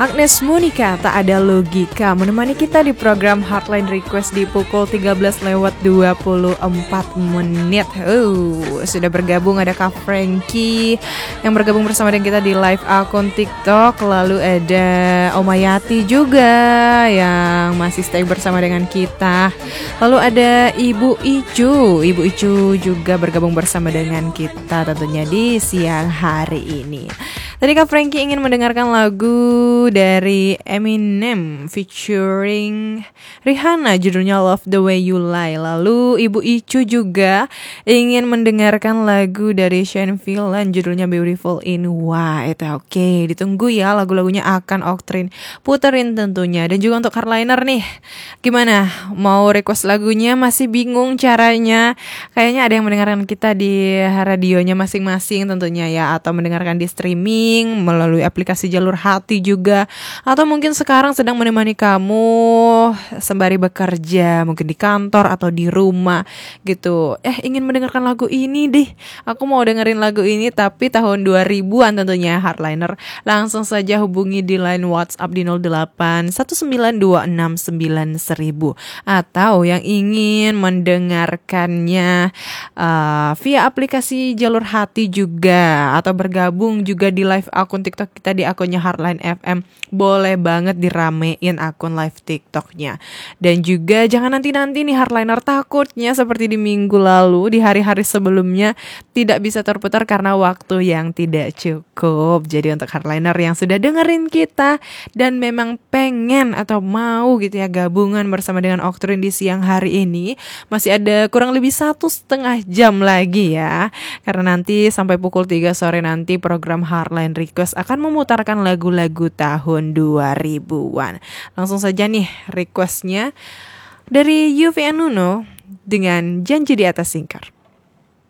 Agnes Monica tak ada logika menemani kita di program Hotline Request di pukul 13:24 menit. Sudah bergabung ada Kak Frankie yang bergabung bersama dengan kita di live akun TikTok. Lalu ada Omayati juga yang masih stay bersama dengan kita. Lalu ada Ibu Icu juga bergabung bersama dengan kita tentunya di siang hari ini. Tadi Kak Frankie ingin mendengarkan lagu dari Eminem featuring Rihanna, judulnya Love the Way You Lie. Lalu Ibu Icu juga ingin mendengarkan lagu dari Shane Villan, judulnya Beautiful in White. Oke, ditunggu ya, lagu-lagunya akan Oktrin puterin tentunya. Dan juga untuk Hardliner nih, gimana? Mau request lagunya? Masih bingung caranya? Kayaknya ada yang mendengarkan kita di radionya masing-masing tentunya ya, atau mendengarkan di streaming melalui aplikasi Jalur Hati juga, atau mungkin sekarang sedang menemani kamu sembari bekerja, mungkin di kantor atau di rumah gitu. Ingin mendengarkan lagu ini deh, aku mau dengerin lagu ini tapi tahun 2000-an tentunya Hardliner. Langsung saja hubungi di line WhatsApp di 08 192691000, atau yang ingin mendengarkannya via aplikasi Jalur Hati juga, atau bergabung juga di live akun TikTok kita di akunnya Hardline FM, boleh banget diramein akun live TikToknya. Dan juga jangan nanti-nanti nih Hardliner, takutnya seperti di minggu lalu, di hari-hari sebelumnya tidak bisa terputar karena waktu yang tidak cukup. Jadi untuk Hardliner yang sudah dengerin kita dan memang pengen atau mau gitu ya gabungan bersama dengan Oktrin di siang hari ini, masih ada kurang lebih 1,5 jam lagi ya, karena nanti sampai pukul 3 sore nanti program Hardline Request akan memutarkan lagu-lagu tahun 2000-an. Langsung saja nih requestnya dari Yuvi Anuno dengan Janji di Atas Singkar.